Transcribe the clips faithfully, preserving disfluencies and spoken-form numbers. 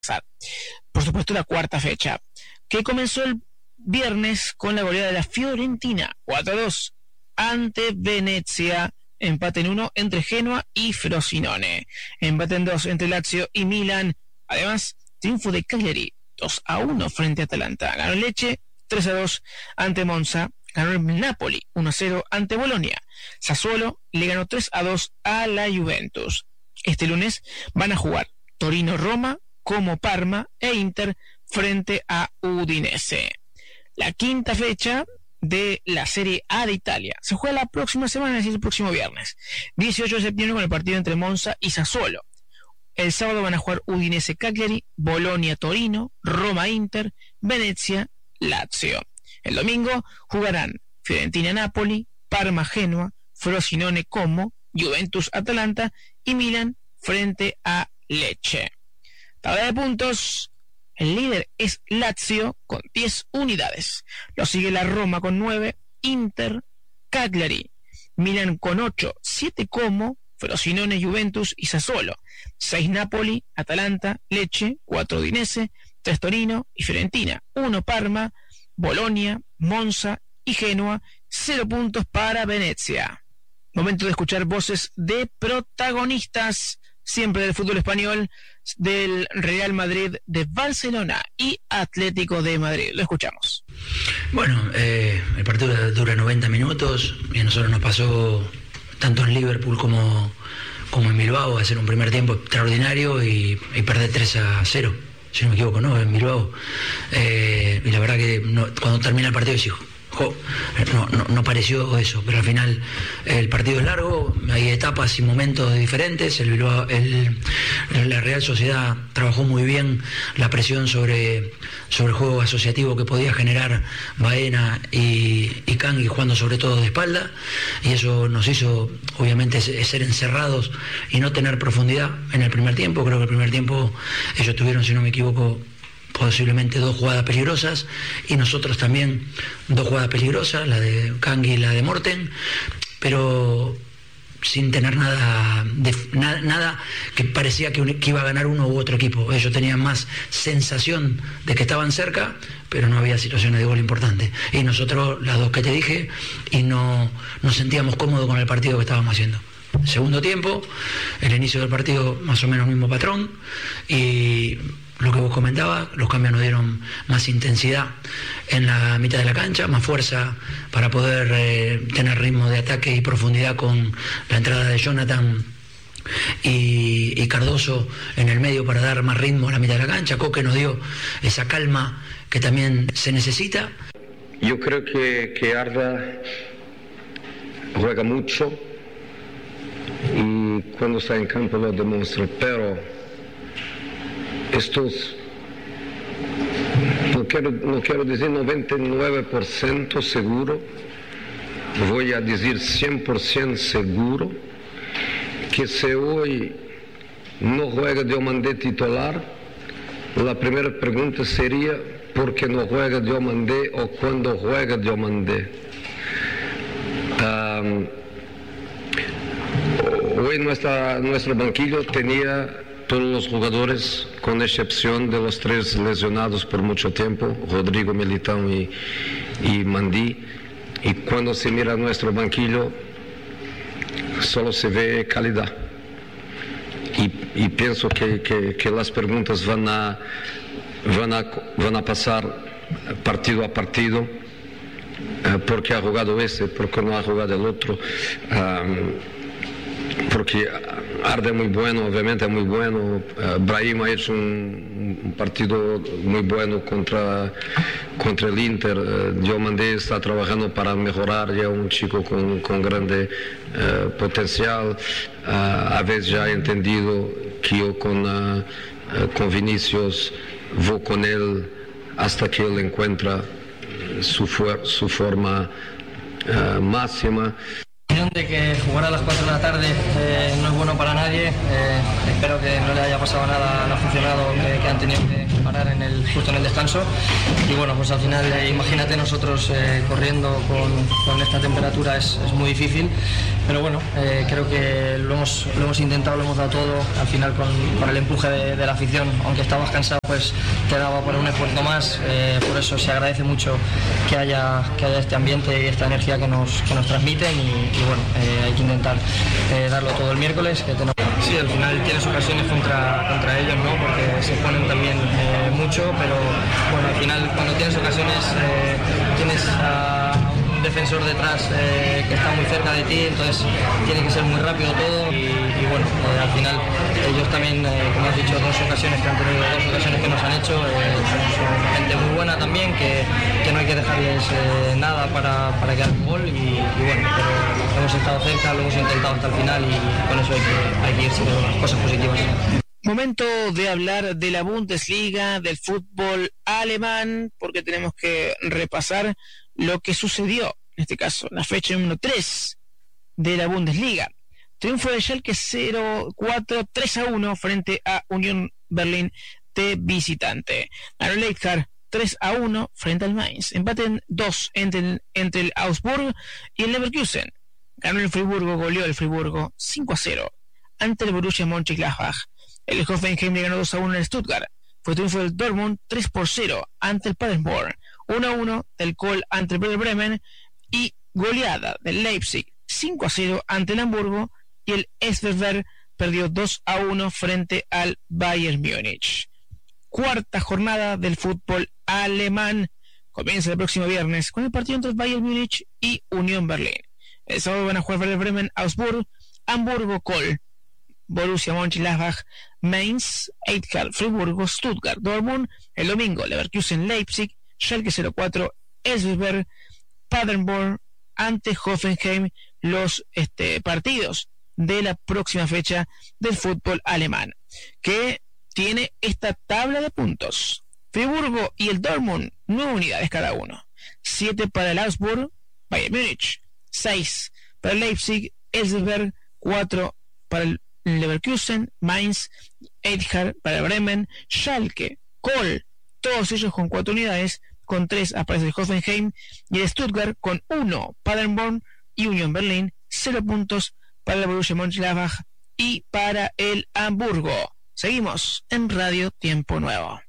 Por supuesto, la cuarta fecha, que comenzó el viernes con la goleada de la Fiorentina, cuatro a dos, ante Venezia. Empate en uno entre Genoa y Frosinone. Empate en dos entre Lazio y Milan. Además, triunfo de Cagliari, dos a uno frente a Atalanta. Ganó el Lecce, tres a dos ante Monza. Ganó el Napoli, uno a cero ante Bolonia. Sassuolo le ganó tres a dos a la Juventus. Este lunes van a jugar Torino-Roma, como Parma e Inter frente a Udinese. La quinta fecha de la Serie A de Italia se juega la próxima semana, es decir, el próximo viernes, dieciocho de septiembre, con el partido entre Monza y Sassuolo. El sábado van a jugar Udinese-Cagliari, Bolonia-Torino, Roma-Inter, Venezia-Lazio. El domingo jugarán Fiorentina-Napoli, Parma-Genoa, Frosinone-Como, Juventus-Atalanta y Milan frente a Lecce. Tabla de puntos: el líder es Lazio con diez unidades. Lo sigue la Roma con nueve, Inter, Cagliari, Milan con ocho, siete Como, Frosinone, Juventus y Sassuolo. seis Napoli, Atalanta, Lecce, cuatro Udinese, tres Torino y Fiorentina, uno Parma, Bolonia, Monza y Genoa, cero puntos para Venezia. Momento de escuchar voces de protagonistas, siempre del fútbol español, del Real Madrid, de Barcelona y Atlético de Madrid. Lo escuchamos. Bueno, eh, el partido dura noventa minutos y a nosotros nos pasó tanto en Liverpool como, como en Bilbao hacer un primer tiempo extraordinario y, y perder tres a cero, si no me equivoco, ¿no? En Bilbao. Eh, y la verdad que no, cuando termina el partido decís, jo, no, no, no pareció eso, pero al final el partido es largo, hay etapas y momentos diferentes. El Bilbao, el, la Real Sociedad trabajó muy bien la presión sobre, sobre el juego asociativo que podía generar Baena y, y Kangui, jugando sobre todo de espalda, y eso nos hizo obviamente ser encerrados y no tener profundidad en el primer tiempo. Creo que el primer tiempo ellos tuvieron, si no me equivoco, posiblemente dos jugadas peligrosas y nosotros también dos jugadas peligrosas, la de Kangui y la de Morten, pero sin tener nada, de, nada, nada que parecía que, un, que iba a ganar uno u otro equipo. Ellos tenían más sensación de que estaban cerca, pero no había situaciones de gol importantes. Y nosotros, las dos que te dije, y no nos sentíamos cómodos con el partido que estábamos haciendo. Segundo tiempo, el inicio del partido más o menos el mismo patrón, y lo que vos comentabas, los cambios nos dieron más intensidad en la mitad de la cancha, más fuerza para poder eh, tener ritmo de ataque y profundidad con la entrada de Jonathan y, y Cardoso en el medio para dar más ritmo a la mitad de la cancha. Coque nos dio esa calma que también se necesita. Yo creo que, que Arda juega mucho y cuando está en campo lo demuestra, pero estos, no quiero, no quiero decir noventa y nueve por ciento seguro, voy a decir cien por ciento seguro, que si hoy no juega Diomandé titular, la primera pregunta sería ¿por qué no juega Diomandé o cuándo juega Diomandé? Um, hoy nuestra, nuestro banquillo tenía todos los jugadores, con excepción de los tres lesionados por mucho tiempo, Rodrigo, Militão y, y Mandí. Y cuando se mira nuestro banquillo, solo se ve calidad. Y, y pienso que, que, que las preguntas van a, van, a, van a pasar partido a partido. Uh, ¿Por qué ha jugado ese? ¿Por qué no ha jugado el otro? Um, porque Arda es muy bueno, obviamente es muy bueno. uh, Brahim ha hecho un, un partido muy bueno contra, contra el Inter. uh, Diomandé está trabajando para mejorar, ya un chico con, con grande uh, potencial. uh, a veces ya he entendido que yo con, uh, uh, con Vinicius voy con él hasta que él encuentra su, fu- su forma uh, máxima. De que jugar a las cuatro de la tarde eh, no es bueno para nadie. Eh, espero que no le haya pasado nada al aficionado que, que han tenido que parar en el, justo en el descanso. Y bueno, pues al final, eh, imagínate nosotros eh, corriendo con, con esta temperatura es, es muy difícil. Pero bueno, eh, creo que lo hemos, lo hemos intentado, lo hemos dado todo. Al final con, con el empuje de, de la afición, aunque estabas cansado, pues te daba por un esfuerzo más. Eh, por eso se agradece mucho que haya, que haya este ambiente y esta energía que nos, que nos transmiten. Y, y bueno, eh, hay que intentar eh, darlo todo el miércoles. Que tenemos... Sí, al final tienes ocasiones contra, contra ellos, ¿no? Porque se ponen también eh, mucho, pero bueno, al final cuando tienes ocasiones eh, tienes a un defensor detrás eh, que está muy cerca de ti, entonces tiene que ser muy rápido todo y, y bueno, eh, al final ellos también, eh, como has dicho, dos ocasiones que han tenido, dos ocasiones que nos han hecho, eh, son, son gente muy buena también, que, que no hay que dejarles eh, nada para, para que hagan un gol y, y bueno, pero hemos estado cerca, lo hemos intentado hasta el final y con eso hay que, hay que irse con cosas positivas. Momento de hablar de la Bundesliga, del fútbol alemán, porque tenemos que repasar lo que sucedió, en este caso, en la fecha número tres de la Bundesliga. Triunfo de Schalke cero cuatro, tres a uno frente a Unión Berlín de visitante. Ganó Leipzig tres a uno frente al Mainz. Empate en dos entre el, entre el Augsburg y el Leverkusen. Ganó el Friburgo, goleó el Friburgo cinco a cero ante el Borussia Mönchengladbach. El Hoffenheim le ganó dos a uno en el Stuttgart. Fue triunfo del Dortmund tres por cero ante el Paderborn. uno a uno del Kohl ante el Werder Bremen y goleada del Leipzig cinco a cero ante el Hamburgo, y el Esbjerg perdió dos a uno frente al Bayern Múnich. Cuarta jornada del fútbol alemán comienza el próximo viernes con el partido entre el Bayern Múnich y Unión Berlín. El sábado van a jugar Werder Bremen, Augsburg, Hamburgo, Kohl, Borussia Mönchengladbach, Mainz, Eintracht, Friburgo, Stuttgart, Dortmund. El domingo Leverkusen, Leipzig, Schalke cero cuatro, Esbjerg, Paderborn ante Hoffenheim, los este, partidos de la próxima fecha del fútbol alemán, que tiene esta tabla de puntos. Friburgo y el Dortmund, nueve unidades cada uno. siete para el Augsburg, Bayern Múnich. seis para el Leipzig, Esbjerg. cuatro para el Leverkusen, Mainz, Eintracht para el Bremen, Schalke, Kohl, todos ellos con cuatro unidades. Con tres aparece el Hoffenheim y el Stuttgart con uno, Paderborn y Unión Berlín, cero puntos para el Borussia Mönchengladbach y para el Hamburgo. Seguimos en Radio Tiempo Nuevo.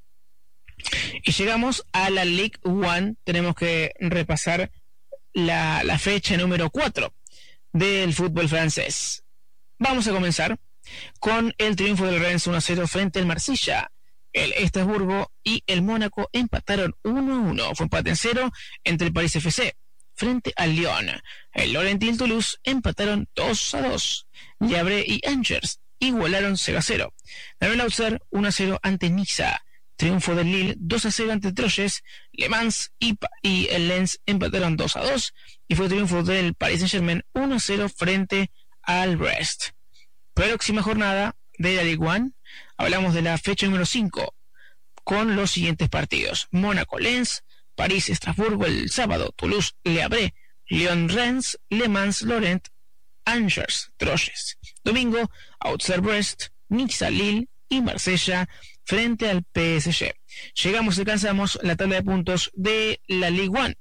Y llegamos a la Ligue uno. Tenemos que repasar la, la fecha número cuatro del fútbol francés. Vamos a comenzar con el triunfo del Rennes uno a cero frente al Marsella. El Estrasburgo y el Mónaco empataron uno a uno. Fue empate en cero entre el París F C frente al Lyon. El Lorient y el Toulouse empataron dos a dos. Le Havre y Angers igualaron cero a cero. Ganó el Auxerre uno a cero ante Niza. Triunfo del Lille dos a cero ante Troyes. Le Mans y, y el Lens empataron dos a dos. Y fue triunfo del Paris Saint-Germain uno a cero frente al Brest. Próxima jornada de la Ligue uno. Hablamos de la fecha número cinco con los siguientes partidos: Mónaco, Lens, París, Estrasburgo el sábado, Toulouse, Le Havre, Lyon, Rennes, Le Mans, Lorient, Angers, Troyes. Domingo, Auxerre, Brest, Niza, Lille y Marsella frente al P S G. Llegamos y alcanzamos la tabla de puntos de la Ligue uno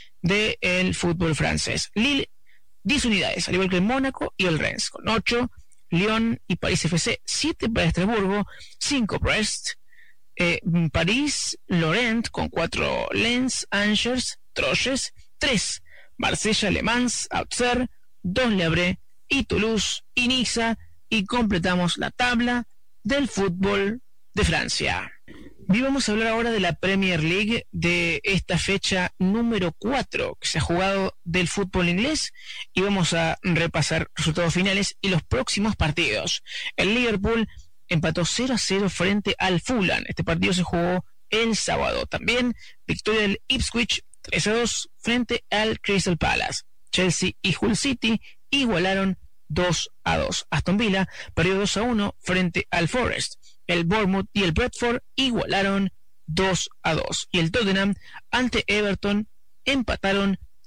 del fútbol francés. Lille, diez unidades, al igual que el Mónaco y el Rennes, con ocho. Lyon y París F C, siete para Estrasburgo, cinco Brest, eh, París, Lorient con cuatro, Lens, Angers, Troyes, tres Marsella, Le Mans, Auxerre, dos Le Havre y Toulouse y Niza, y completamos la tabla del fútbol de Francia. Y vamos a hablar ahora de la Premier League, de esta fecha número cuatro que se ha jugado del fútbol inglés, y vamos a repasar resultados finales y los próximos partidos. El Liverpool empató cero a cero frente al Fulham. Este partido se jugó el sábado. También victoria del Ipswich tres a dos frente al Crystal Palace. Chelsea y Hull City igualaron dos a dos. Aston Villa perdió dos a uno frente al Forest. El Bournemouth y el Brentford igualaron dos a dos. Y el Tottenham ante Everton empataron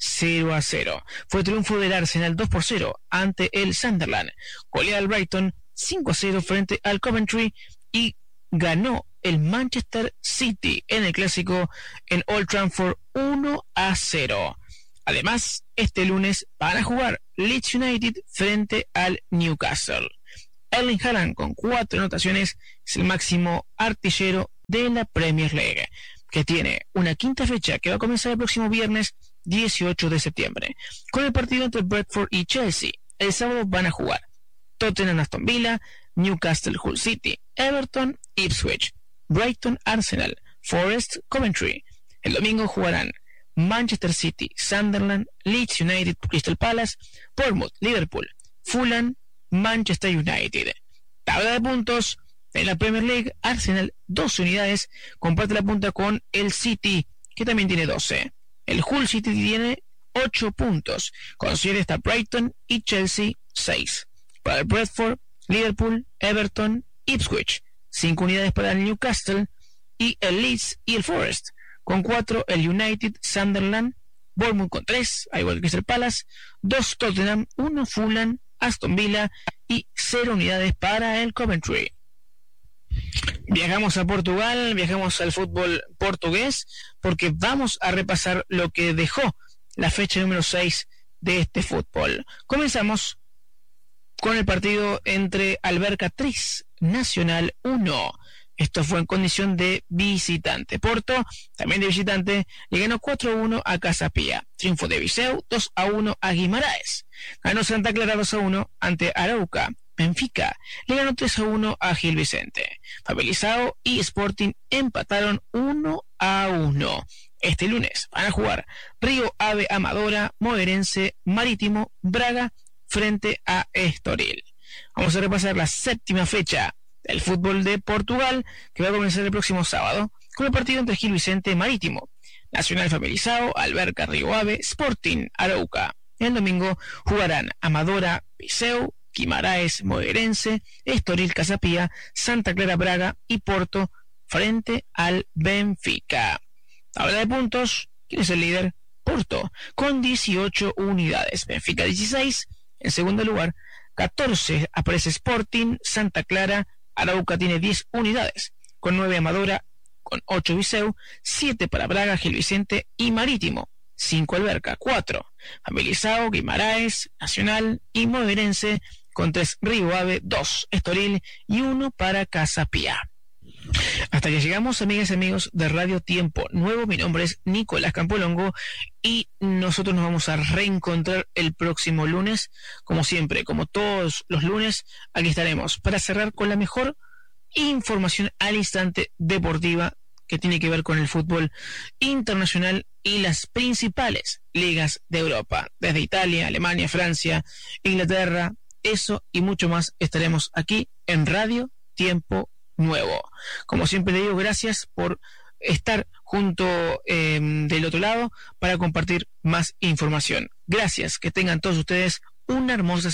cero a cero. Fue triunfo del Arsenal dos por cero ante el Sunderland. Goleada al Brighton cinco a cero frente al Coventry y ganó el Manchester City en el clásico en Old Trafford uno a cero. Además, este lunes van a jugar Leeds United frente al Newcastle. Erling Haaland, con cuatro anotaciones, es el máximo artillero de la Premier League, que tiene una quinta fecha que va a comenzar el próximo viernes dieciocho de septiembre, con el partido entre Brentford y Chelsea. El sábado van a jugar Tottenham Aston Villa, Newcastle Hull City, Everton Ipswich, Brighton Arsenal, Forest Coventry. El domingo jugarán Manchester City, Sunderland, Leeds United, Crystal Palace, Bournemouth, Liverpool, Fulham, Manchester United. Tabla de puntos en la Premier League: Arsenal doce unidades, comparte la punta con el City, que también tiene doce. El Hull City tiene ocho puntos, con siete está Brighton y Chelsea seis. Para el Brentford, Liverpool, Everton, Ipswich, cinco unidades para el Newcastle y el Leeds y el Forest. Con cuatro el United, Sunderland, Bournemouth con tres, al igual que Crystal Palace, dos Tottenham, uno Fulham, Aston Villa y cero unidades para el Coventry. Viajamos a Portugal, viajamos al fútbol portugués, porque vamos a repasar lo que dejó la fecha número seis de este fútbol. Comenzamos con el partido entre Alverca tres, Nacional uno. Esto fue en condición de visitante. Porto, también de visitante, le ganó cuatro a uno a Casa Pia. Triunfo de Viseu, dos a uno a Guimaraes. Ganó Santa Clara dos a uno ante Arauca. Benfica le ganó tres a uno a Gil Vicente. Famalicão y Sporting empataron uno a uno. Este lunes van a jugar Río Ave Amadora, Moreirense, Marítimo, Braga frente a Estoril. Vamos a repasar la séptima fecha del fútbol de Portugal, que va a comenzar el próximo sábado con el partido entre Gil Vicente y Marítimo, Nacional Famalicão, Alverca Río Ave, Sporting Arauca. El domingo jugarán Amadora Viseu, Guimaraes Moreirense, Estoril Casa Pia, Santa Clara Braga y Porto frente al Benfica. Tabla de puntos: ¿quién es el líder? Porto, con dieciocho unidades. Benfica dieciséis. En segundo lugar, catorce aparece Sporting. Santa Clara, Arauca tiene diez unidades, con nueve Amadora, con ocho Viseu, siete para Braga, Gil Vicente y Marítimo, cinco Alverca, cuatro Famalicão, Guimaraes, Nacional y Moreirense, con tres Río Ave, dos Estoril y uno para Casa Pia. Hasta que llegamos, amigas y amigos de Radio Tiempo Nuevo. Mi nombre es Nicolás Campolongo y nosotros nos vamos a reencontrar el próximo lunes. Como siempre, como todos los lunes, aquí estaremos para cerrar con la mejor información al instante deportiva que tiene que ver con el fútbol internacional y las principales ligas de Europa, desde Italia, Alemania, Francia, Inglaterra. Eso y mucho más estaremos aquí en Radio Tiempo Nuevo. Como siempre le digo, gracias por estar junto eh, del otro lado para compartir más información. Gracias, que tengan todos ustedes una hermosa semana.